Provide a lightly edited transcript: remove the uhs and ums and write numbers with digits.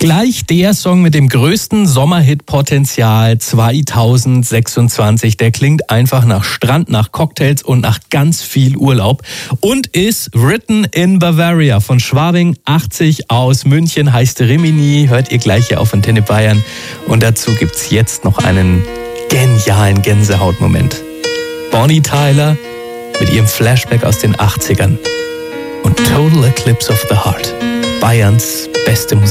Gleich der Song mit dem größten Sommerhit-Potenzial 2026. Der klingt einfach nach Strand, nach Cocktails und nach ganz viel Urlaub. Und ist Written in Bavaria von Schwabing 80 aus München, heißt Rimini. Hört ihr gleich hier auf Antenne Bayern. Und dazu gibt's jetzt noch einen genialen Gänsehautmoment. Bonnie Tyler mit ihrem Flashback aus den 80ern. Und Total Eclipse of the Heart. Bayerns beste Musik.